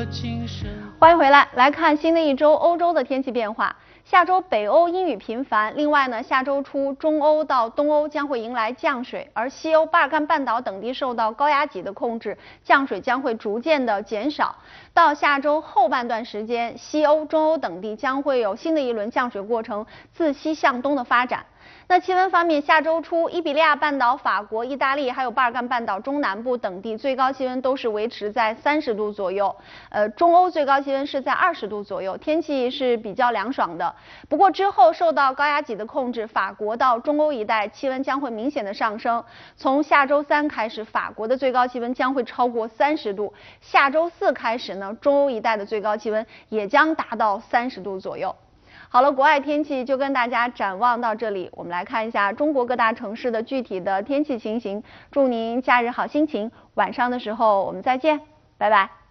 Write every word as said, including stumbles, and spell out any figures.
欢迎回来，来看新的一周欧洲的天气变化。下周北欧阴雨频繁，另外呢，下周初中欧到东欧将会迎来降水，而西欧巴尔干半岛等地受到高压脊的控制，降水将会逐渐的减少。到下周后半段时间，西欧、中欧等地将会有新的一轮降水过程自西向东的发展。那气温方面，下周初伊比利亚半岛、法国、意大利还有巴尔干半岛中南部等地最高气温都是维持在三十度左右，呃，中欧最高气温是在二十度左右，天气是比较凉爽的。不过之后受到高压脊的控制，法国到中欧一带气温将会明显的上升。从下周三开始，法国的最高气温将会超过三十度，下周四开始呢，中欧一带的最高气温也将达到三十度左右。好了，国外天气就跟大家展望到这里，我们来看一下中国各大城市的具体的天气情形。祝您假日好心情，晚上的时候我们再见，拜拜。